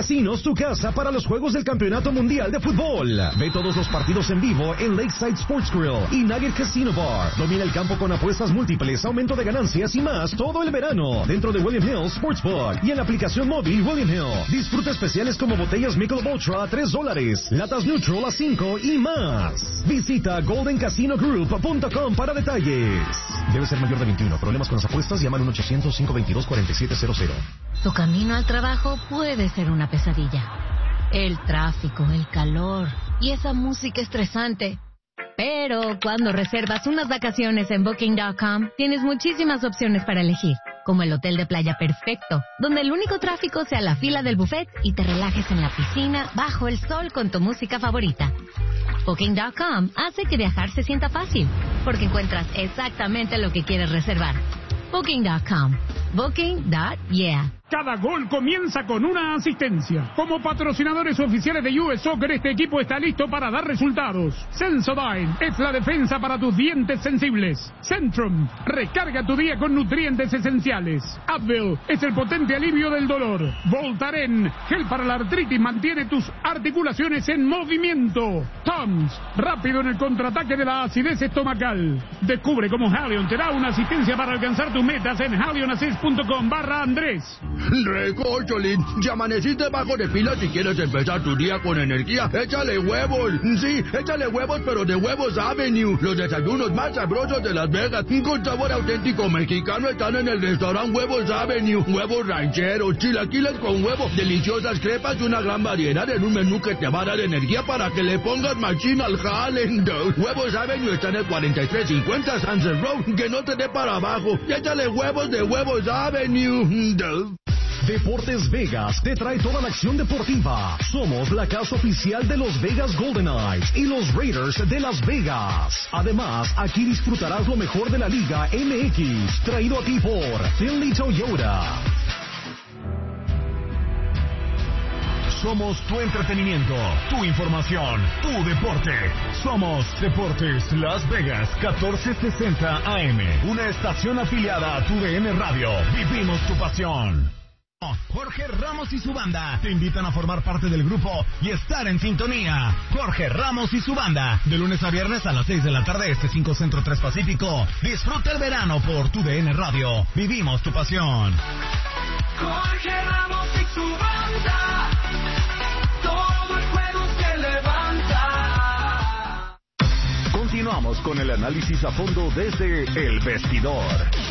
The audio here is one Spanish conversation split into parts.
Casinos, tu casa para los Juegos del Campeonato Mundial de Fútbol. Ve todos los partidos en vivo en Lakeside Sports Grill y Nugget Casino Bar. Domina el campo con apuestas múltiples, aumento de ganancias y más todo el verano dentro de William Hill Sportsbook y en la aplicación móvil William Hill. Disfruta especiales como botellas Michelob Ultra a $3, latas Neutral a $5 y más. Visita goldencasino.group.com para detalles. Debe ser mayor de 21. Problemas con las apuestas, llama al 1-800-522-4700. Tu camino al trabajo puede ser una pesadilla. El tráfico, el calor y esa música estresante. Pero cuando reservas unas vacaciones en Booking.com, tienes muchísimas opciones para elegir, como el hotel de playa perfecto, donde el único tráfico sea la fila del buffet y te relajes en la piscina bajo el sol con tu música favorita. Booking.com hace que viajar se sienta fácil, porque encuentras exactamente lo que quieres reservar. Booking.com. Booking.yeah. Cada gol comienza con una asistencia. Como patrocinadores oficiales de US Soccer, este equipo está listo para dar resultados. Sensodyne es la defensa para tus dientes sensibles. Centrum, recarga tu día con nutrientes esenciales. Advil es el potente alivio del dolor. Voltaren, gel para la artritis, mantiene tus articulaciones en movimiento. Tums, rápido en el contraataque de la acidez estomacal. Descubre cómo Halion te da una asistencia para alcanzar tus metas en halionassist.com/Andrés. Recócholín, ya amaneciste bajo de pila. Si quieres empezar tu día con energía, échale huevos. Sí, échale huevos, pero de Huevos Avenue. Los desayunos más sabrosos de Las Vegas, con sabor auténtico mexicano, están en el restaurante Huevos Avenue. Huevos rancheros, chilaquiles con huevo, deliciosas crepas y una gran variedad en un menú que te va a dar energía para que le pongas machín al jale. Huevos Avenue está en el 4350 Sunset Road. Que no te dé para abajo. Échale huevos de Huevos Avenue. Deportes Vegas te trae toda la acción deportiva. Somos la casa oficial de los Vegas Golden Knights y los Raiders de Las Vegas. Además, aquí disfrutarás lo mejor de la Liga MX, traído a ti por Finley Toyota. Somos tu entretenimiento, tu información, tu deporte. Somos Deportes Las Vegas 1460 AM, una estación afiliada a TUDN Radio. Vivimos tu pasión. Jorge Ramos y su banda te invitan a formar parte del grupo y estar en sintonía. Jorge Ramos y su banda, de lunes a viernes a las 6 de la tarde, 5 Centro 3 Pacífico. Disfruta el verano por TUDN Radio. Vivimos tu pasión. Jorge Ramos y su banda, todo el juego se levanta. Continuamos con el análisis a fondo desde El Vestidor.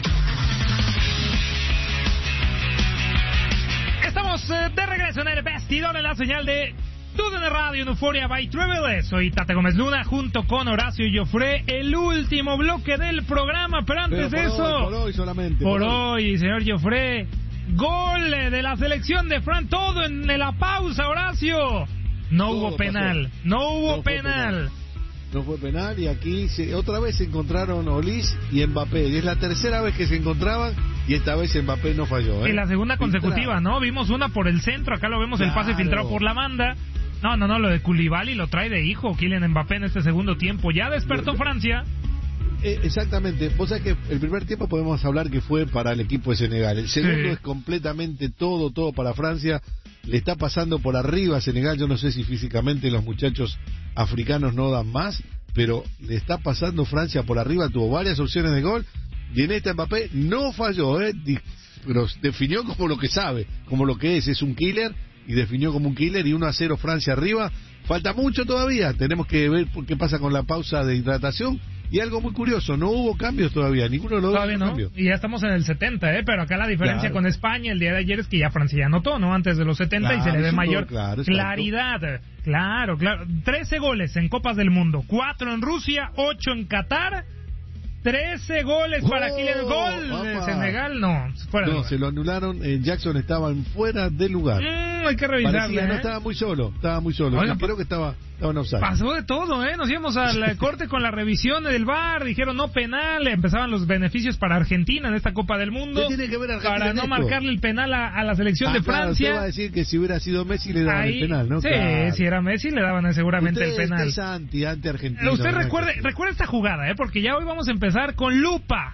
Estamos de regreso en El Vestidor, en la señal de TUDN Radio en Euphoria by Travel. Soy Tata Gómez Luna junto con Horacio Joffre. El último bloque del programa, pero antes de eso... Por hoy solamente. Por hoy, señor Joffre. Gol de la selección de Fran, todo en la pausa, Horacio. No hubo penal. No fue penal y aquí otra vez se encontraron Olís y Mbappé. Y es la tercera vez que se encontraban y esta vez Mbappé no falló. Y la segunda consecutiva, ¿no? Vimos una por el centro, acá lo vemos, claro. El pase filtrado por la banda. No, lo de Koulibaly lo trae de hijo Kylian Mbappé en este segundo tiempo. Ya despertó Francia. Exactamente. Vos sabés que el primer tiempo podemos hablar que fue para el equipo de Senegal. El segundo es completamente todo para Francia. Le está pasando por arriba a Senegal. Yo no sé si físicamente los muchachos africanos no dan más, pero le está pasando Francia por arriba. Tuvo varias opciones de gol y en esta Mbappé no falló, pero definió como lo que sabe, como lo que es un killer, y definió como un killer. Y 1-0 Francia arriba. Falta mucho todavía, tenemos que ver qué pasa con la pausa de hidratación. Y algo muy curioso, no hubo cambios todavía, ninguno de los dos cambios. Y ya estamos en el 70, pero acá la diferencia con España el día de ayer es que ya Francia ya anotó, ¿no? Antes de los 70 y se le ve mayor claridad. Claro. 13 goles en Copas del Mundo, 4 en Rusia, 8 en Qatar. 13 goles para Kylian. Gol de Senegal, se lo anularon. Jackson estaba fuera de lugar. Hay que revisarle. No, estaba muy solo. Oigan, creo que estaba en offside. Pasó de todo, Nos íbamos al corte con la revisión del VAR. Dijeron no penal. Empezaban los beneficios para Argentina en esta Copa del Mundo. ¿Qué tiene que ver Argentina para no marcarle el penal a la selección de Francia? Usted va a decir que si hubiera sido Messi le daban el penal, ¿no? Sí, si era Messi le daban seguramente el penal. Usted es anti-argentino. Usted recuerde esta jugada, porque ya hoy vamos a empezar con lupa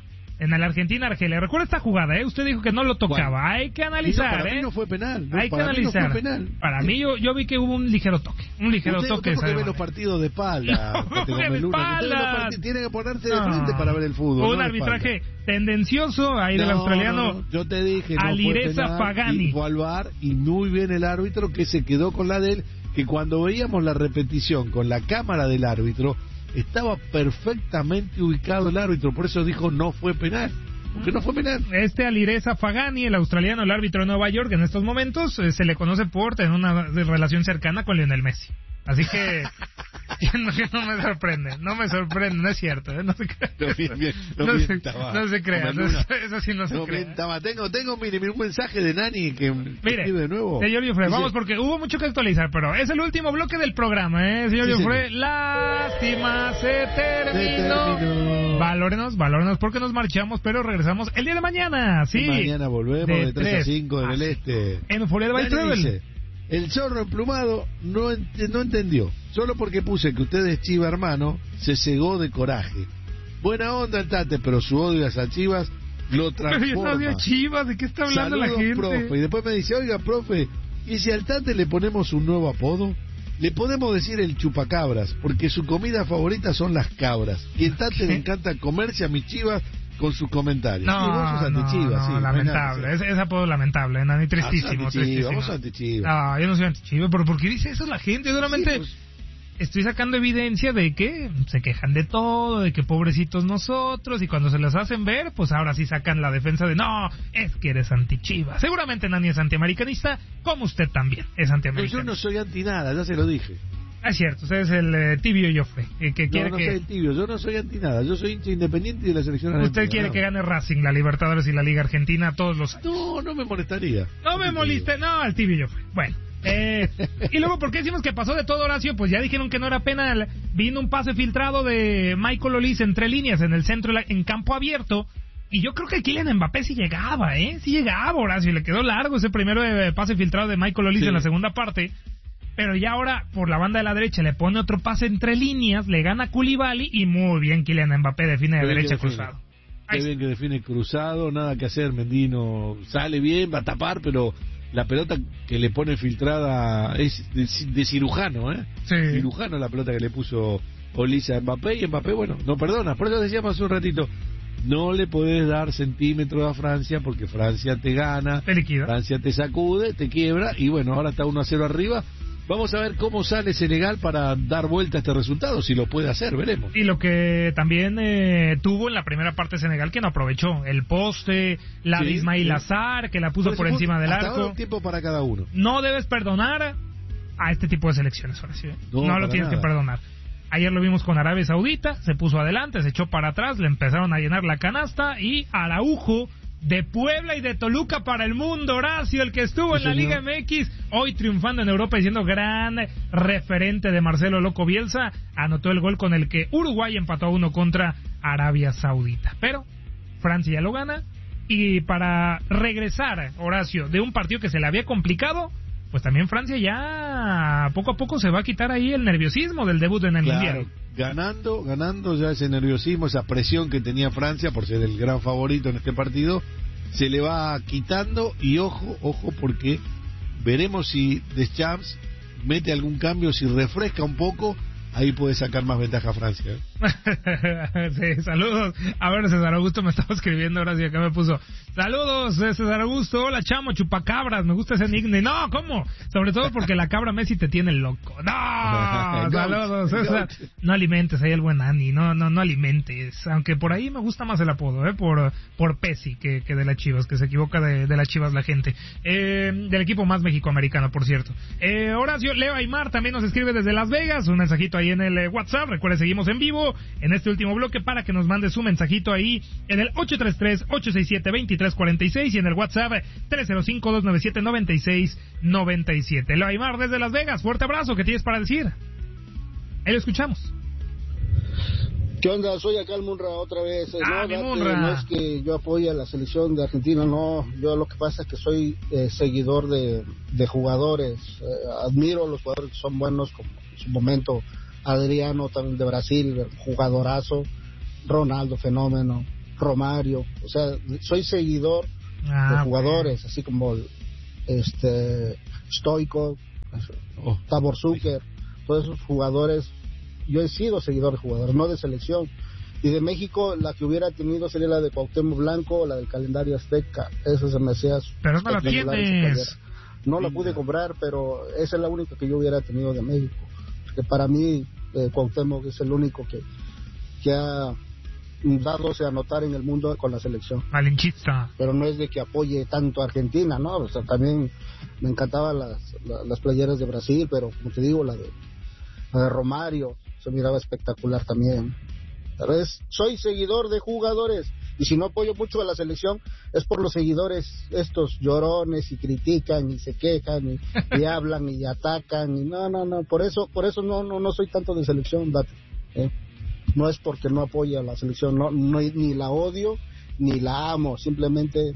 en el Argentina-Argelia. Recuerda esta jugada, Usted dijo que no lo tocaba. Bueno, hay que analizar, para mí no fue penal. Hay que analizar. No fue penal. Para mí yo vi que hubo un ligero toque. Usted porque ve los partidos de espalda. Tiene que ponerse de frente para ver el fútbol. Un arbitraje tendencioso ahí del australiano. Yo te dije, Alireza Pagani. Fue al VAR y muy bien el árbitro que se quedó con la de él, que cuando veíamos la repetición con la cámara del árbitro, estaba perfectamente ubicado el árbitro, por eso dijo no fue penal. Porque no fue penal. Alireza Pagani, el australiano, el árbitro de Nueva York, en estos momentos se le conoce por tener una relación cercana con Lionel Messi. Así que no me sorprende, no es cierto, no se crea. No se crea, eso sí no se crea. Tengo un mensaje de Nani que escribe de nuevo. Señor Giuffre, vamos porque hubo mucho que actualizar, pero es el último bloque del programa, señor Giuffre. Lástima, se terminó. Valórenos porque nos marchamos, pero regresamos el día de mañana, sí. Mañana volvemos de 3 a 5 en el este. En Euforia de Travel. El zorro emplumado no entendió. Solo porque puse que usted es Chiva, hermano, se cegó de coraje. Buena onda el Tate, pero su odio hacia Chivas lo transforma. Pero yo no odio Chivas, ¿de qué está hablando Saludos, la gente? Profe. Y después me dice, oiga, profe, ¿y si al Tate le ponemos un nuevo apodo? Le podemos decir el chupacabras, porque su comida favorita son las cabras. Y el Tate le encanta comerse a mis Chivas con sus comentarios. Lamentable, es apodo lamentable, Nani, tristísimo. Vamos anti-Chivas. No, yo no soy anti-Chivas, pero ¿por qué dice eso la gente? Yo solamente estoy sacando evidencia de que se quejan de todo, de que pobrecitos nosotros, y cuando se los hacen ver, pues ahora sí sacan la defensa de no, es que eres anti-Chivas. Seguramente Nani es antiamericanista, como usted también es antiamericanista. Yo no soy anti nada, ya se lo dije. Es cierto, usted es el tibio Joffre, que quiere soy el tibio, yo no soy anti nada, yo soy hincha independiente de la selección argentina. Usted quiere que gane Racing, la Libertadores y la Liga Argentina todos los años. No me molestaría. No me moleste, no, el tibio Joffre. Bueno, y luego, ¿por qué decimos que pasó de todo, Horacio? Pues ya dijeron que no era penal. Vino un pase filtrado de Michael Olise entre líneas en el centro, en campo abierto. Y yo creo que Kylian Mbappé sí llegaba, Horacio. Le quedó largo ese primero pase filtrado de Michael Olise en la segunda parte. Pero ya ahora, por la banda de la derecha, le pone otro pase entre líneas, le gana Koulibaly y muy bien Kylian Mbappé define de derecha cruzado. Qué bien que define cruzado, nada que hacer, Mendino sale bien, va a tapar, pero la pelota que le pone filtrada es de cirujano, Sí. Cirujano la pelota que le puso Olise a Mbappé, y Mbappé, bueno, no perdona. Por eso decíamos hace un ratito, no le podés dar centímetros a Francia porque Francia te gana, Francia te sacude, te quiebra, y bueno, ahora está 1-0 arriba. Vamos a ver cómo sale Senegal para dar vuelta a este resultado, si lo puede hacer, veremos. Y lo que también tuvo en la primera parte Senegal, que no aprovechó, el poste, la de Ismail Azar, que la puso por encima del arco. Ahora un tiempo para cada uno. No debes perdonar a este tipo de selecciones, ahora sí. No lo tienes que perdonar. Ayer lo vimos con Arabia Saudita, se puso adelante, se echó para atrás, le empezaron a llenar la canasta, y Araujo de Puebla y de Toluca para el mundo, Horacio, el que estuvo en la Liga MX, hoy triunfando en Europa y siendo gran referente de Marcelo Loco Bielsa, anotó el gol con el que Uruguay empató a 1 contra Arabia Saudita. Pero Francia ya lo gana, y para regresar, Horacio, de un partido que se le había complicado, pues también Francia ya poco a poco se va a quitar ahí el nerviosismo del debut en el Mundial. Ganando ya ese nerviosismo, esa presión que tenía Francia por ser el gran favorito en este partido, se le va quitando, y ojo porque veremos si Deschamps mete algún cambio, si refresca un poco, ahí puede sacar más ventaja a Francia. Sí, saludos. A ver, César Augusto me estaba escribiendo ahora, sí, acá me puso: saludos, César Augusto, hola chamo, chupacabras, me gusta ese nickname. No, ¿cómo? Sobre todo porque la cabra Messi te tiene loco. No, saludos, César. No alimentes ahí el buen Ani, no alimentes. Aunque por ahí me gusta más el apodo, por Pesi, que de las Chivas, que se equivoca de las Chivas la gente. Del equipo más mexicoamericano, por cierto. Horacio, Leo Aymar también nos escribe desde Las Vegas, un mensajito ahí en el WhatsApp. Recuerde, seguimos en vivo en este último bloque para que nos mande su mensajito ahí en el 833-867-2346 y en el WhatsApp 305-297-9697. Leo Aymar desde Las Vegas, fuerte abrazo, ¿qué tienes para decir? Ahí lo escuchamos. ¿Qué onda? Soy acá el Munra otra vez. Munra. No es que yo apoye a la selección de Argentina, no. Yo lo que pasa es que soy seguidor de jugadores. Admiro a los jugadores que son buenos, como en su momento Adriano, también de Brasil, jugadorazo. Ronaldo, fenómeno. Romario, o sea, soy seguidor de jugadores, así como Stoico, Tabor Zucker, todos esos jugadores. Yo he sido seguidor de jugadores, no de selección. Y de México, la que hubiera tenido sería la de Cuauhtémoc Blanco o la del calendario azteca. Eso se me hacía. Pero no la tienes. No la pude comprar, pero esa es la única que yo hubiera tenido de México. Porque para mí, Cuauhtémoc es el único que ha dándose a notar en el mundo con la selección. Malinchista. Pero no es de que apoye tanto a Argentina, ¿no? O sea, también me encantaban las playeras de Brasil, pero como te digo, la de Romario se miraba espectacular también. Pero soy seguidor de jugadores, y si no apoyo mucho a la selección es por los seguidores estos llorones y critican y se quejan y hablan y atacan y no, por eso no soy tanto de selección, Date, no es porque no apoye a la selección, no ni la odio ni la amo, simplemente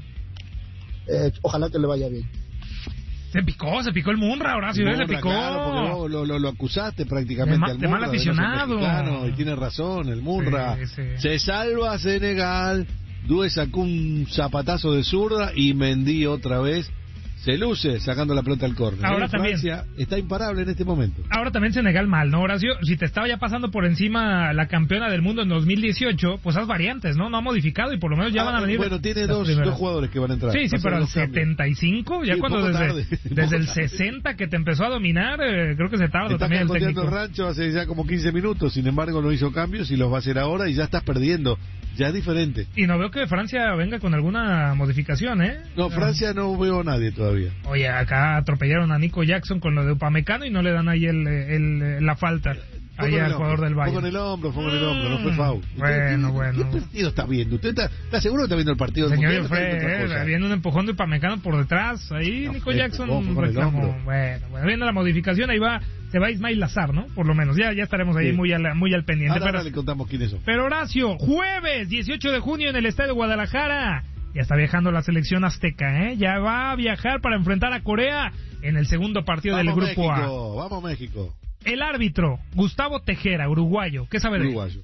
ojalá que le vaya bien. Se picó el Munra, Horacio, se picó. Claro, porque lo acusaste prácticamente de mal aficionado. Y tiene razón, el Munra. Sí. Se salva Senegal, Due sacó un zapatazo de zurda y Mendy otra vez se luce sacando la pelota al córner. Ahora también Francia está imparable en este momento. Ahora también Senegal mal, ¿no, Horacio? Si te estaba ya pasando por encima la campeona del mundo en 2018, pues haz variantes, ¿no? No ha modificado y por lo menos ya van a venir. Bueno, tiene dos jugadores que van a entrar. Sí, pero al 75, ya cuando desde el 60 que te empezó a dominar, creo que se tarda también el técnico. El rancho hace ya como 15 minutos, sin embargo no hizo cambios y los va a hacer ahora y ya estás perdiendo. Ya es diferente. Y no veo que Francia venga con alguna modificación, ¿eh? No, Francia no veo a nadie todavía. Oye, acá atropellaron a Nico Jackson con lo de Upamecano y no le dan ahí la falta. Ahí al jugador del Bayern. Fue con el hombro, no fue foul. Bueno. ¿Qué partido está viendo? ¿Usted está seguro que está viendo el partido del Señor Fred, viendo un empujón de Upamecano por detrás. Ahí Nico Jackson reclamó. Bueno, viendo la modificación, ahí se va Ismail Lazar, ¿no? Por lo menos, ya estaremos ahí muy al pendiente. Ahora le contamos quiénes son. Pero Horacio, jueves 18 de junio en el Estadio Guadalajara. Ya está viajando la selección azteca, ¿eh? Ya va a viajar para enfrentar a Corea en el segundo partido del Grupo A. Vamos México. El árbitro, Gustavo Tejera, uruguayo. ¿Qué sabe de él? Uruguayo.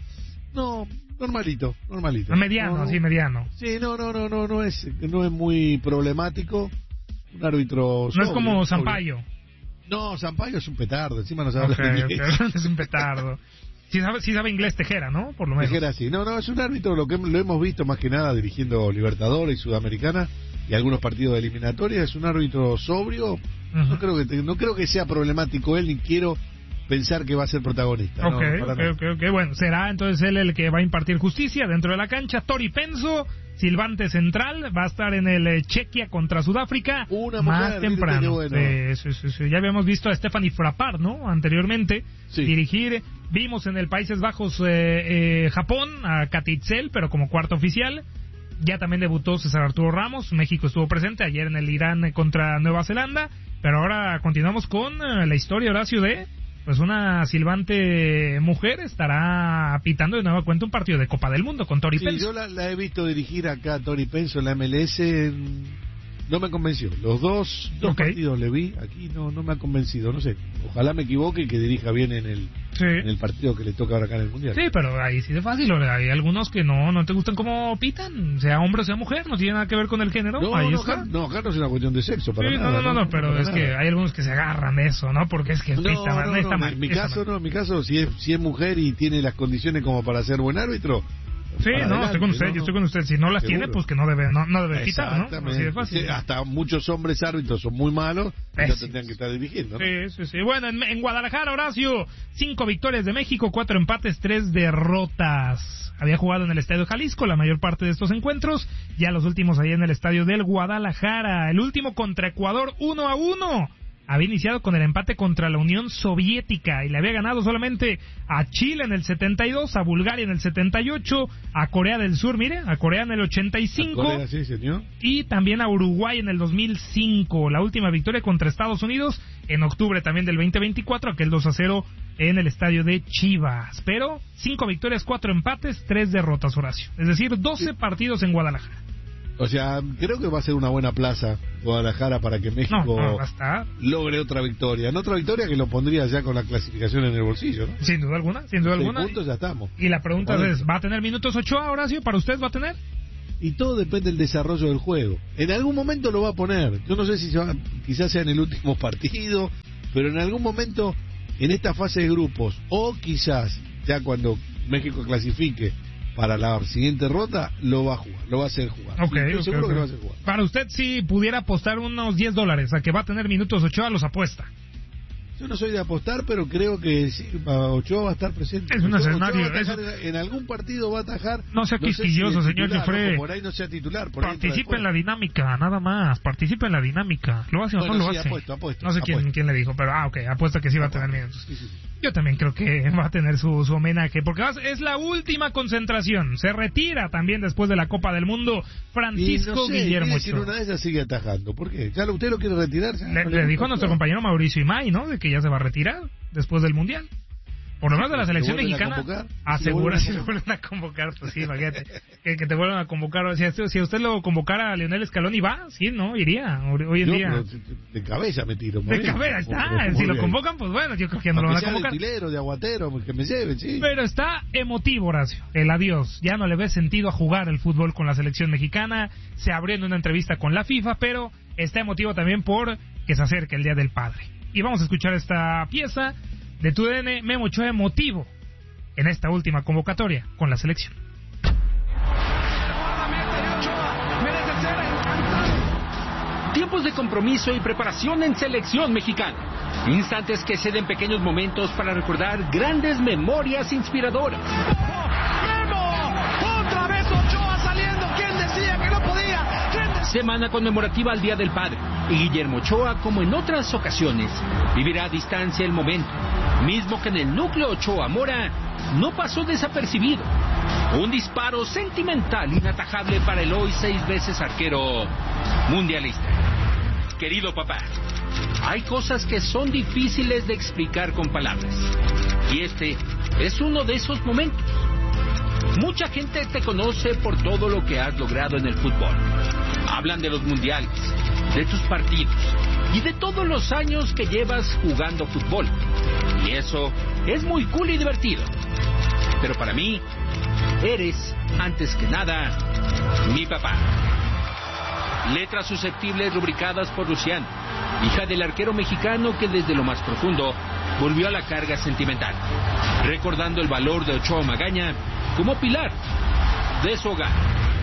No, normalito. Mediano. Sí, no es muy problemático. Un árbitro no es como Sampaio. No, Sampaio es un petardo, encima no sabe hablar inglés. Es un petardo. Sí sabe inglés Tejera, ¿no? Por lo menos. Tejera sí. No, es un árbitro, lo hemos visto más que nada dirigiendo Libertadores y Sudamericana y algunos partidos de eliminatoria. Es un árbitro sobrio. Uh-huh. No creo que sea problemático él, ni quiero pensar que va a ser protagonista. Ok. Bueno, será entonces él el que va a impartir justicia dentro de la cancha. Tori Penso, silbante central, va a estar en el Chequia contra Sudáfrica más temprano. Bueno. Sí. Ya habíamos visto a Stephanie Frappart, ¿no? Anteriormente dirigir. Vimos en el Países Bajos Japón a Katy Itsel, pero como cuarto oficial. Ya también debutó César Arturo Ramos. México estuvo presente ayer en el Irán contra Nueva Zelanda. Pero ahora continuamos con la historia, Horacio, de pues una silbante mujer estará pitando de nueva cuenta un partido de Copa del Mundo con Tori Penso. Yo la he visto dirigir acá a Tori Penso en la MLS. No me convenció. Los dos partidos le vi. Aquí no me ha convencido. No sé. Ojalá me equivoque y que dirija bien en el partido que le toca ahora acá en el Mundial. Sí, pero ahí sí es fácil. Hay algunos que no te gustan cómo pitan. Sea hombre o sea mujer. No tiene nada que ver con el género. Acá no es una cuestión de sexo. Para nada, no. Pero es que hay algunos que se agarran de eso, ¿no? Porque es que está mal. En mi caso, si es mujer y tiene las condiciones como para ser buen árbitro. Sí, estoy con usted, yo estoy con usted. Si no las tiene, pues que no debe quitar, ¿no? Así de fácil. Sí, hasta muchos hombres árbitros son muy malos y no tendrían que estar dirigiendo, ¿no? Sí. Bueno, en Guadalajara, Horacio, 5 victorias de México, 4 empates, 3 derrotas. Había jugado en el Estadio Jalisco la mayor parte de estos encuentros, ya los últimos ahí en el Estadio del Guadalajara. El último contra Ecuador, 1-1. Había iniciado con el empate contra la Unión Soviética y le había ganado solamente a Chile en el 72, a Bulgaria en el 78, a Corea del Sur, a Corea en el 85, Corea, sí, señor. Y también a Uruguay en el 2005. La última victoria contra Estados Unidos en octubre también del 2024, aquel 2-0 en el estadio de Chivas. Pero 5 victorias, 4 empates, 3 derrotas, Horacio. Es decir, 12 partidos en Guadalajara. O sea, creo que va a ser una buena plaza Guadalajara para que México logre otra victoria. No otra victoria que lo pondría ya con la clasificación en el bolsillo, ¿no? Sin duda alguna, sin duda alguna. Puntos ya estamos. Y la pregunta es, ¿va a tener minutos Ochoa, Horacio? ¿Para usted va a tener? Y todo depende del desarrollo del juego. En algún momento lo va a poner. Yo no sé si quizás sea en el último partido, pero en algún momento en esta fase de grupos, o quizás ya cuando México clasifique para la siguiente ronda, lo va a jugar, lo va a hacer jugar. Estoy seguro que lo va a hacer jugar. Para usted, si pudiera apostar unos $10 a que va a tener minutos Ochoa, los apuesta. Yo no soy de apostar, pero creo que sí, Ochoa va a estar presente. Es un escenario. En algún partido va a atajar. No sea quisquilloso, señor Jeffrey. Por ahí no sea titular. Participe en la dinámica, nada más. Participe en la dinámica. ¿Lo hace o no lo hace? Apuesto, no sé quién le dijo, pero apuesta que sí va a tener minutos. Sí. Yo también creo que va a tener su homenaje, porque es la última concentración. Se retira también después de la Copa del Mundo Francisco Guillermo Ochoa. Una de esas sigue atajando. ¿Por qué? ¿Ya usted lo quiere retirar? Le dijo a nuestro compañero Mauricio Imay, ¿no? De que ya se va a retirar después del Mundial. Por lo menos de la selección mexicana, asegura si lo vuelven a convocar, pues sí, imagínate, que te vuelvan a convocar. Si a usted lo convocara a Lionel Scaloni, ¿va? Sí, ¿no? Iría, hoy en día. De cabeza me tiro. De cabeza, está. Si lo convocan, pues bueno, yo creo que no lo van a convocar. De utilero, de aguatero, que me lleven, sí. Pero está emotivo, Horacio, el adiós. Ya no le ve sentido a jugar el fútbol con la selección mexicana. Se abrió en una entrevista con la FIFA, pero está emotivo también por que se acerca el Día del Padre. Y vamos a escuchar esta pieza de TUDN. Memo Ochoa emotivo en esta última convocatoria con la selección. Tiempos de compromiso y preparación en selección mexicana. Instantes que ceden pequeños momentos para recordar grandes memorias inspiradoras. ¡Memo! ¡Otra vez Ochoa saliendo! ¿Quién decía que no podía? Semana conmemorativa al Día del Padre. Y Guillermo Ochoa, como en otras ocasiones, vivirá a distancia el momento, mismo que en el núcleo Ochoa Mora no pasó desapercibido. Un disparo sentimental inatajable para el hoy 6 veces arquero mundialista. Querido papá, hay cosas que son difíciles de explicar con palabras, y este es uno de esos momentos. Mucha gente te conoce por todo lo que has logrado en el fútbol. Hablan de los mundiales, de tus partidos y de todos los años que llevas jugando fútbol. Y eso es muy cool y divertido. Pero para mí, eres, antes que nada, mi papá. Letras susceptibles rubricadas por Luciano, hija del arquero mexicano que desde lo más profundo volvió a la carga sentimental, recordando el valor de Ochoa Magaña como pilar de su hogar.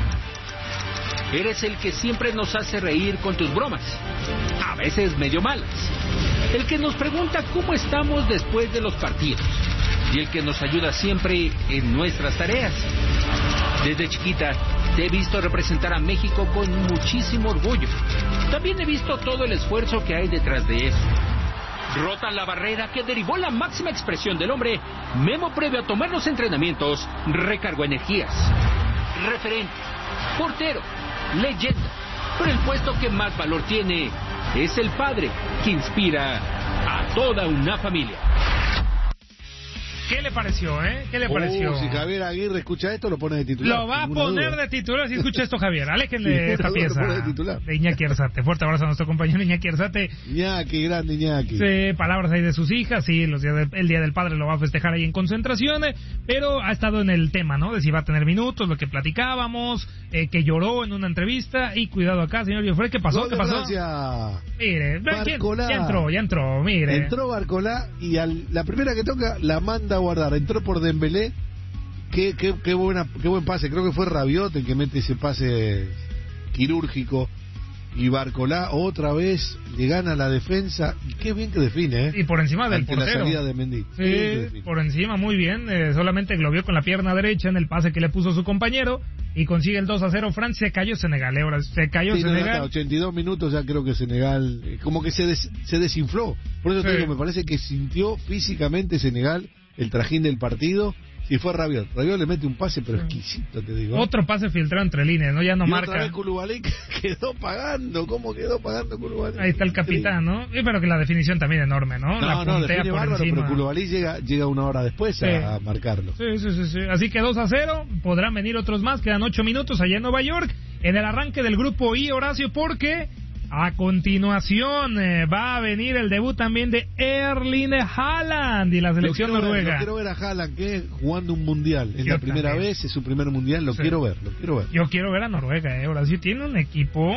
Eres el que siempre nos hace reír con tus bromas, a veces medio malas. El que nos pregunta cómo estamos después de los partidos. Y el que nos ayuda siempre en nuestras tareas. Desde chiquita te he visto representar a México con muchísimo orgullo. También he visto todo el esfuerzo que hay detrás de eso. Rota la barrera que derivó la máxima expresión del hombre, Memo, previo a tomar los entrenamientos, recargó energías. Referente, portero, leyenda, pero el puesto que más valor tiene es el padre, que inspira a toda una familia. ¿Qué le pareció, ¿Qué le pareció? Si Javier Aguirre escucha esto, lo pone de titular. Lo va a poner de titular si escucha esto, Javier. Aléjenle esta pieza de Iñaki Arzate. Fuerte abrazo a nuestro compañero Iñaki Arzate. Iñaki, grande Iñaki. Sí, palabras ahí de sus hijas. Sí, el Día del Padre lo va a festejar ahí en concentración. Pero ha estado en el tema, ¿no? De si va a tener minutos, lo que platicábamos, que lloró en una entrevista. Y cuidado acá, señor Jofre, ¿qué pasó? ¿Qué pasó? Gracias. Mire, ya entró, mire. Entró Barcolá y la primera que toca la manda a guardar. Entró por Dembélé. Qué buen pase. Creo que fue Rabiot el que mete ese pase quirúrgico. Y Barcolá otra vez le gana la defensa. Y qué bien que define, Y por encima del portero. La salida de Mendy. Sí, por encima, muy bien. Solamente globió con la pierna derecha en el pase que le puso su compañero. Y consigue el 2-0. Francia. Se cayó Senegal. Ahora se cayó Senegal. Hasta 82 minutos ya creo que Senegal como que se desinfló. Por eso te digo, me parece que sintió físicamente Senegal el trajín del partido. Si fue Rabiot le mete un pase, pero exquisito, te digo. Otro pase filtrado entre líneas, ¿no? Ya no marca. Otra vez Koulibaly quedó pagando. ¿Cómo quedó pagando Koulibaly? Ahí está el capitán, ¿no? Pero que la definición también enorme, ¿no? Define bárbaro, pero Koulibaly llega una hora después a marcarlo. Sí. Así que 2-0, podrán venir otros más, quedan 8 minutos allá en Nueva York. en el arranque del grupo I, Horacio, porque a continuación va a venir el debut también de Erling Haaland y la selección noruega. Quiero ver a Haaland que jugando un mundial. Es la primera vez, es su primer mundial, lo quiero ver. Yo quiero ver a Noruega, Horacio. Tiene un equipo,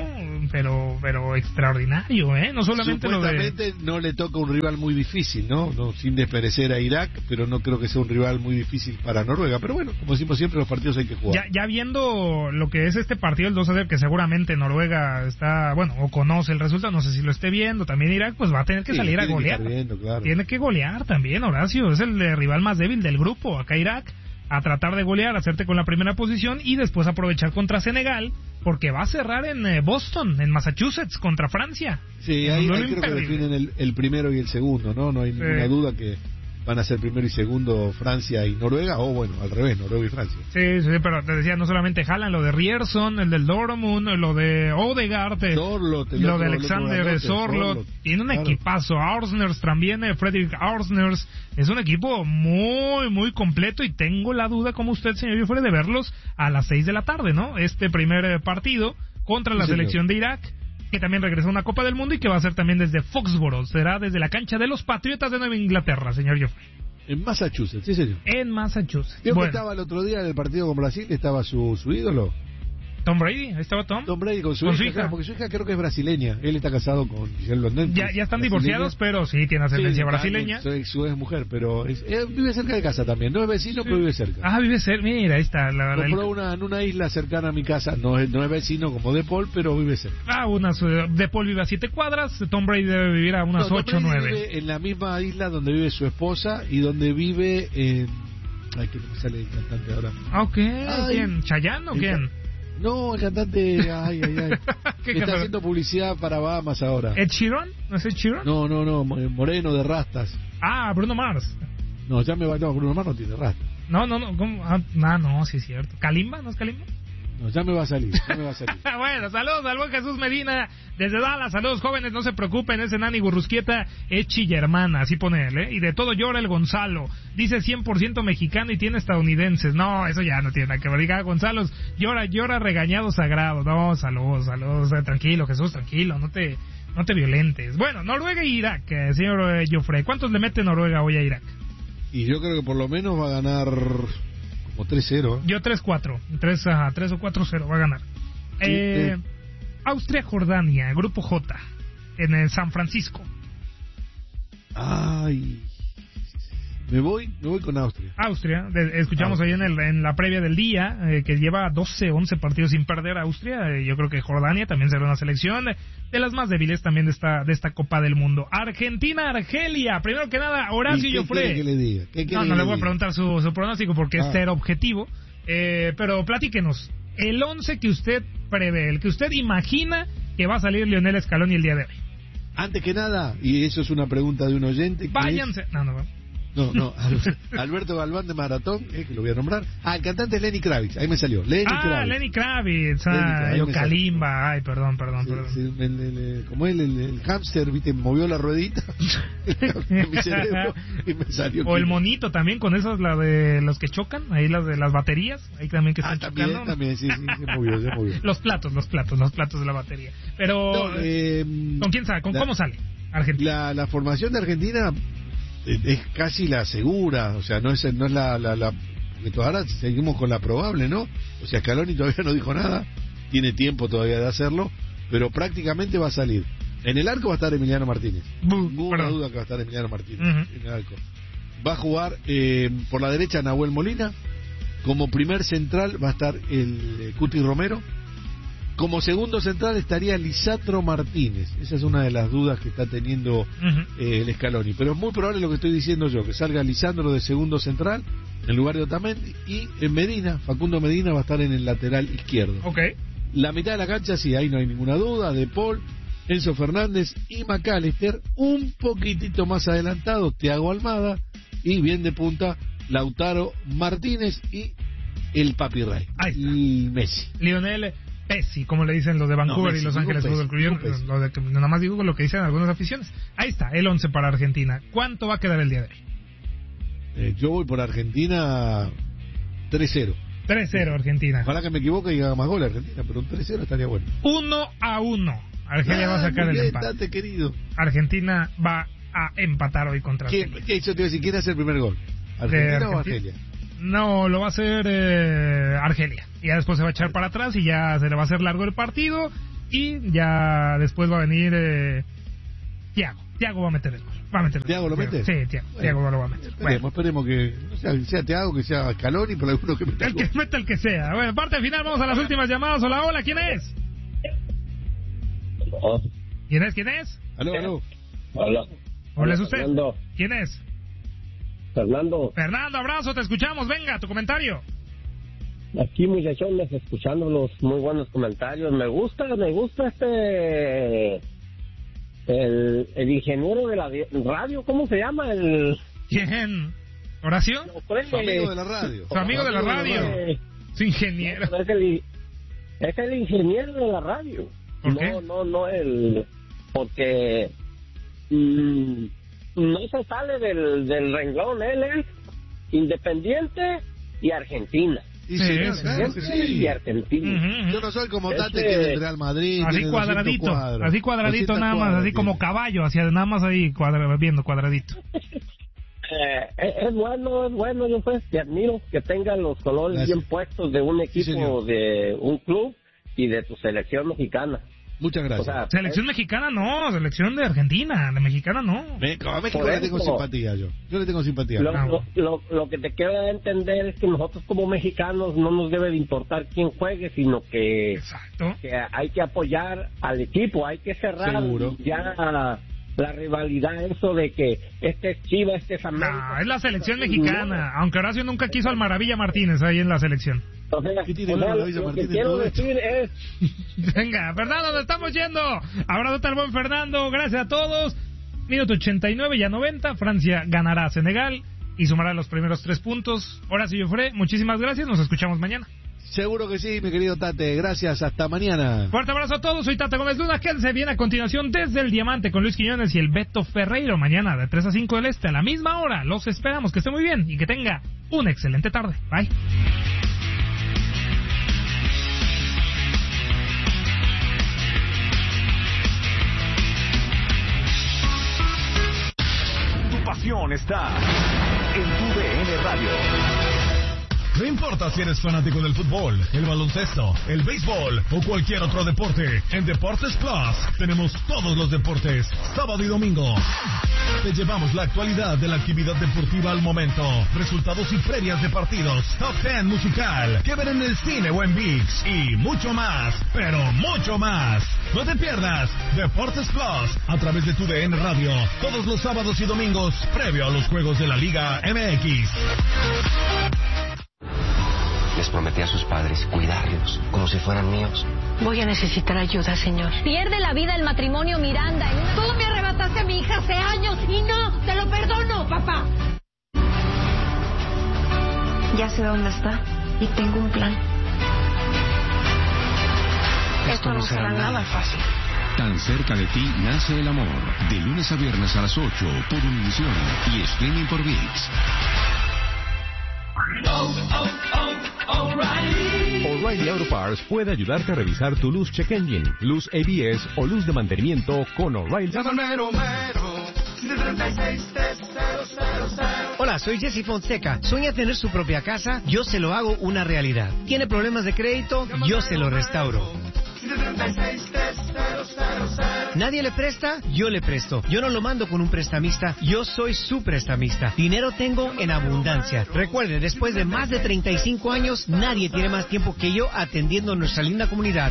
pero extraordinario, No solamente supuestamente no le toca un rival muy difícil, ¿no? Sin desmerecer a Irak, pero no creo que sea un rival muy difícil para Noruega. Pero bueno, como decimos siempre, los partidos hay que jugar. Ya viendo lo que es este partido, el 2-0, que seguramente Noruega está, o conoce el resultado, no sé si lo esté viendo, también Irak pues va a tener que salir a golear. Tiene que golear también, Horacio, es el rival más débil del grupo, acá Irak, a tratar de golear, hacerte con la primera posición y después aprovechar contra Senegal, porque va a cerrar en Boston, en Massachusetts, contra Francia. Sí, ahí creo que definen el primero y el segundo, ¿no? No hay ninguna duda que van a ser primero y segundo Francia y Noruega, o bueno, al revés, Noruega y Francia. Sí, pero te decía, no solamente Haaland, lo de Rierson, el del Dortmund, lo de Odegaard, lo de Alexander Sorloth, tiene un equipazo, Arsners también, Fredrik Arsners, es un equipo muy, muy completo y tengo la duda, como usted, señor Jofre, de verlos a las 6 de la tarde, ¿no? Este primer partido contra la selección de Irak, que también regresó a una Copa del Mundo y que va a ser también desde Foxborough, será desde la cancha de los Patriotas de Nueva Inglaterra, señor Jofre. En Massachusetts, sí señor. En Massachusetts. Yo estaba el otro día en el partido con Brasil, estaba su ídolo. Tom Brady, ahí estaba Tom. Tom Brady con su hija. Claro, porque su hija creo que es brasileña. Él está casado con Giselle Blondin. Ya están divorciados, pero sí tiene ascendencia brasileña. Su ex mujer, pero vive cerca de casa también. No es vecino, pero vive cerca. Ah, vive cerca. Mira, ahí está. Compró en una isla cercana a mi casa. No es vecino como De Paul, pero vive cerca. De Paul vive a 7 cuadras. Tom Brady debe vivir a unas 8 o 9. Vive en la misma isla donde vive su esposa y donde vive en... Ay, que no me sale el cantante ahora. ¿Quién? ¿Chayanne o quién? No, el cantante, está haciendo publicidad para Bahamas ahora. ¿Ed Sheeran? ¿No es Ed Sheeran? No, moreno de rastas. Bruno Mars. No, Bruno Mars no tiene rastas. No, ¿cómo? No, sí es cierto. ¿Kalimba? ¿No es Kalimba? No, ya me va a salir. Bueno, saludos al buen Jesús Medina desde Dallas. Saludos, jóvenes, no se preocupen, ese Nani Gurrusquieta es chillermana, así pone él, Y de todo llora el Gonzalo. Dice 100% mexicano y tiene estadounidenses. No, eso ya no tiene nada que ver. Diga, Gonzalo, llora regañado sagrado. No, saludos, tranquilo, Jesús, tranquilo, no te violentes. Bueno, Noruega y Irak, señor Jofre. ¿Cuántos le mete Noruega hoy a Irak? Y yo creo que por lo menos va a ganar... como 3-0. Yo 3-4. 3 o 4-0 va a ganar. Austria-Jordania, grupo J, en el San Francisco. Me voy con Austria. Escuchamos ahí en la previa del día que lleva 11 partidos sin perder Austria. Yo creo que Jordania también será una selección de las más débiles también de esta Copa del Mundo. Argentina-Argelia. Primero que nada, Horacio Jofre. ¿Qué quiere que le diga? No le voy a preguntar su pronóstico porque es ser objetivo. Pero platíquenos. El 11 que usted prevé, el que usted imagina que va a salir Lionel Scaloni el día de hoy. Antes que nada, y eso es una pregunta de un oyente. Váyanse. No, Alberto Galván de Maratón, que lo voy a nombrar. El cantante es Lenny Kravitz, ahí me salió. Lenny Kravitz. Kalimba, perdón. Como el hámster, viste, movió la ruedita en mi cerebro y me salió. O el monito también, con esas, la de los que chocan, ahí las de las baterías, ahí también que están chocando. También, sí, se movió. Los platos de la batería. Pero, ¿con quién sale? ¿Cómo sale Argentina? La formación de Argentina es casi la segura, o sea, no es la que ahora seguimos con la probable, ¿no? O sea, Scaloni todavía no dijo nada, tiene tiempo todavía de hacerlo, pero prácticamente va a salir. En el arco va a estar Emiliano Martínez. Ninguna duda que va a estar Emiliano Martínez en el arco. Va a jugar por la derecha Nahuel Molina, como primer central va a estar el Cuti Romero. Como segundo central estaría Lisandro Martínez. Esa es una de las dudas que está teniendo el Scaloni. Pero es muy probable lo que estoy diciendo yo, que salga Lisandro de segundo central en lugar de Otamendi, y en Facundo Medina va a estar en el lateral izquierdo. La mitad de la cancha, sí, ahí no hay ninguna duda, De Paul, Enzo Fernández y McAllister. Un poquitito más adelantado, Thiago Almada, y bien de punta, Lautaro Martínez y el Papi Rey. Y Messi. Lionel Messi, como le dicen los de Vancouver y Los Ángeles Fútbol Club. Nada más digo lo que dicen algunas aficiones. Ahí está, el 11 para Argentina. ¿Cuánto va a quedar el día de hoy? Yo voy por Argentina 3-0. 3-0 Argentina. Ojalá que me equivoque y haga más goles Argentina, pero un 3-0 estaría bueno. 1-1. Argelia va a sacar el empate. Querido. Argentina va a empatar hoy contra Argelia. ¿Qué hizo? Te iba a decir, ¿quién hace el primer gol? ¿Argentina o Argelia? No, lo va a hacer Argelia. Y ya después se va a echar para atrás y ya se le va a hacer largo el partido. Y ya después va a venir Thiago. Thiago va a meter el gol. ¿Thiago lo mete? Sí, Thiago lo va a meter. Esperemos que no sea Thiago, que sea Scaloni, pero alguno que meta el que meta el que sea. Bueno, parte final, vamos a las últimas llamadas. Hola, ¿quién es? ¿Quién es? Aló. Hola, ¿es usted? Fernando. ¿Quién es? Fernando, abrazo, te escuchamos. Venga, tu comentario. aquí muchachones, escuchando los muy buenos comentarios. Me gusta el ingeniero de la radio, ¿cómo se llama? ¿Quién? ¿Horacio? Su amigo de la radio. Su amigo de la radio. Su ingeniero. Es el ingeniero de la radio. ¿Por qué? No el... Porque no se sale del renglón. Él es Independiente y Argentina. Sí, Y Argentina. Yo no soy como Tate que del Real Madrid. Así cuadradito nada más, así como caballo, hacia nada más ahí viendo cuadradito. Es bueno, yo pues te admiro que tengan los colores bien puestos de un equipo, de un club y de tu selección mexicana. Muchas gracias. O sea, selección mexicana no, selección de Argentina, de mexicana no. A México le tengo simpatía yo le tengo simpatía. Lo que te quiero entender es que nosotros como mexicanos no nos debe de importar quién juegue, sino que hay que apoyar al equipo, hay que cerrar ya la rivalidad, eso de que este es Chivas, este es América. No, es la selección mexicana, aunque Horacio nunca quiso al Maravilla Martínez ahí en la selección. Lo que quiero decir es... Venga, Fernando, nos estamos yendo. Abrazo al buen Fernando, gracias a todos. Minuto 89, ya 90, Francia ganará a Senegal y sumará los primeros 3 puntos. Horacio Joffre, muchísimas gracias, nos escuchamos mañana. Seguro que sí, mi querido Tate, gracias, hasta mañana. Fuerte abrazo a todos, soy Tate Gómez Luna, quédense bien a continuación desde el Diamante con Luis Quiñones y el Beto Ferreiro, mañana de 3 a 5 del Este, a la misma hora, los esperamos, que esté muy bien y que tenga una excelente tarde, bye. Tu pasión está en tu DN Radio. No importa si eres fanático del fútbol, el baloncesto, el béisbol o cualquier otro deporte, en Deportes Plus tenemos todos los deportes, sábado y domingo. Te llevamos la actualidad de la actividad deportiva al momento, resultados y previas de partidos, top 10 musical, que ver en el cine o en ViX y mucho más, pero mucho más. No te pierdas Deportes Plus a través de tu DN Radio, todos los sábados y domingos, previo a los juegos de la Liga MX. Les prometí a sus padres cuidarlos como si fueran míos. Voy a necesitar ayuda, señor. Pierde la vida el matrimonio Miranda. Tú me arrebataste a mi hija hace años y no, te lo perdono, papá. Ya sé dónde está y tengo un plan. Esto no será nada fácil. Tan cerca de ti nace el amor. De lunes a viernes a las 8 por Univisión y streaming por ViX. O'Reilly Auto Parts puede ayudarte a revisar tu luz check engine, luz ABS o luz de mantenimiento con O'Reilly. Hola, soy Jesse Fonseca. ¿Sueña tener su propia casa? Yo se lo hago una realidad. ¿Tiene problemas de crédito? Yo se lo restauro. ¿Nadie le presta? Yo le presto. Yo no lo mando con un prestamista, yo soy su prestamista. Dinero tengo en abundancia. Recuerde, después de más de 35 años, nadie tiene más tiempo que yo atendiendo nuestra linda comunidad.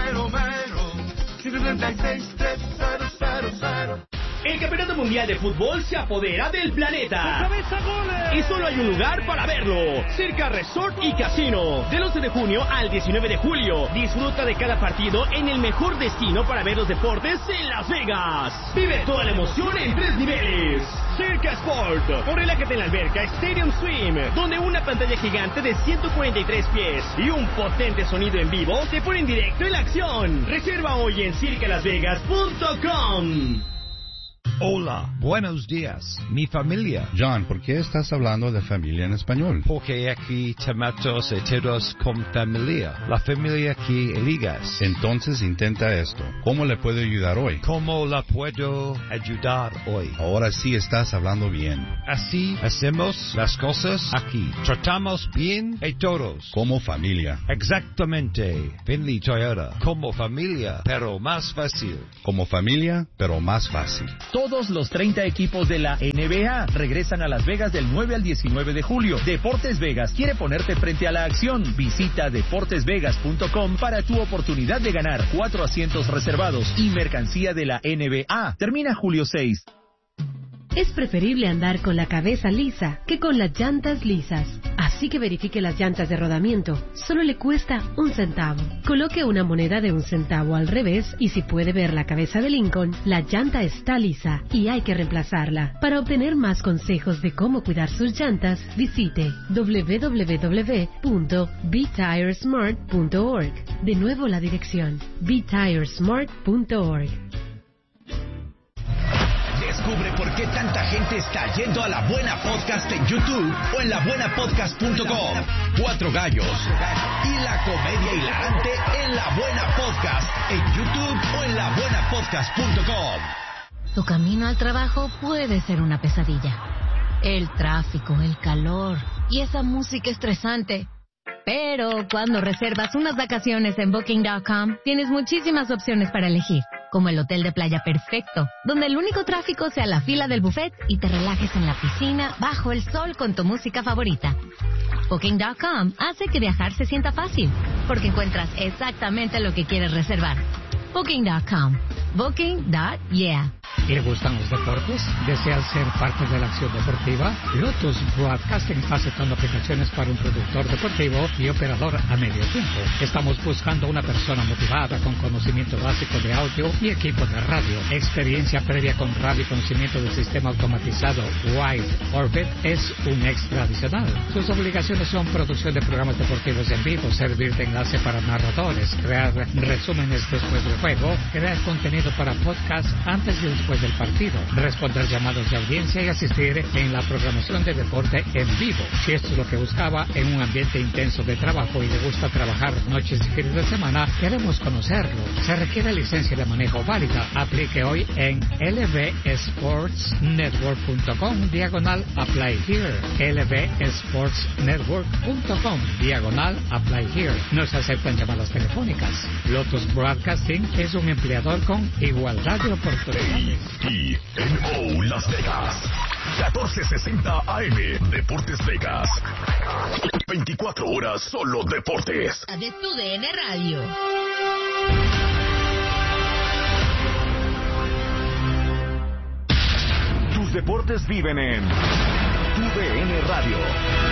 El Campeonato Mundial de Fútbol se apodera del planeta. Y solo hay un lugar para verlo. Circa Resort y Casino. Del 11 de junio al 19 de julio. Disfruta de cada partido en el mejor destino para ver los deportes en Las Vegas. Vive toda la emoción en 3 niveles. Circa Sport. O relájate en la alberca Stadium Swim, donde una pantalla gigante de 143 pies y un potente sonido en vivo te ponen directo en la acción. Reserva hoy en circalasvegas.com. Hola, buenos días, mi familia. John, ¿por qué estás hablando de familia en español? Porque aquí tomamos todos con familia. La familia que eligas. Entonces intenta esto. ¿Cómo le puedo ayudar hoy? ¿Cómo la puedo ayudar hoy? Ahora sí estás hablando bien. Así hacemos las cosas aquí. Tratamos bien a todos. Como familia. Exactamente. Finley Toyota. Como familia, pero más fácil. Como familia, pero más fácil. Todos los 30 equipos de la NBA regresan a Las Vegas del 9 al 19 de julio. Deportes Vegas quiere ponerte frente a la acción. Visita deportesvegas.com para tu oportunidad de ganar 4 asientos reservados y mercancía de la NBA. Termina julio 6. Es preferible andar con la cabeza lisa que con las llantas lisas. Así que verifique las llantas de rodamiento. Solo le cuesta 1 centavo. Coloque una moneda de 1 centavo al revés y si puede ver la cabeza de Lincoln, la llanta está lisa y hay que reemplazarla. Para obtener más consejos de cómo cuidar sus llantas, visite www.betiresmart.org. De nuevo la dirección, betiresmart.org. Descubre por qué tanta gente está yendo a La Buena Podcast en YouTube o en labuenapodcast.com. 4 gallos y la comedia hilarante en La Buena Podcast en YouTube o en labuenapodcast.com. Tu camino al trabajo puede ser una pesadilla. El tráfico, el calor y esa música estresante. Pero cuando reservas unas vacaciones en Booking.com, tienes muchísimas opciones para elegir. Como el hotel de playa perfecto, donde el único tráfico sea la fila del buffet y te relajes en la piscina bajo el sol con tu música favorita. Booking.com hace que viajar se sienta fácil, porque encuentras exactamente lo que quieres reservar. Booking.com. Booking.yeah. ¿Le gustan los deportes? ¿Desea ser parte de la acción deportiva? Lotus Broadcasting está aceptando aplicaciones para un productor deportivo y operador a medio tiempo. Estamos buscando una persona motivada con conocimiento básico de audio y equipo de radio. Experiencia previa con radio y conocimiento del sistema automatizado Wide Orbit es un extra adicional. Sus obligaciones son producción de programas deportivos en vivo, servir de enlace para narradores, crear resúmenes después del juego, crear contenido para podcast antes y después del partido, responder llamados de audiencia y asistir en la programación de deporte en vivo. Si esto es lo que buscaba en un ambiente intenso de trabajo y le gusta trabajar noches y fines de semana, queremos conocerlo. Se requiere licencia de manejo válida. Aplique hoy en lvsportsnetwork.com/apply here. lvsportsnetwork.com/apply here. No se aceptan llamadas telefónicas. Lotus Broadcasting es un empleador con igualdad de oportunidades. TMO Las Vegas 1460 AM Deportes Vegas. 24 horas solo deportes. De tu DN Radio. Tus deportes viven en tu DN Radio.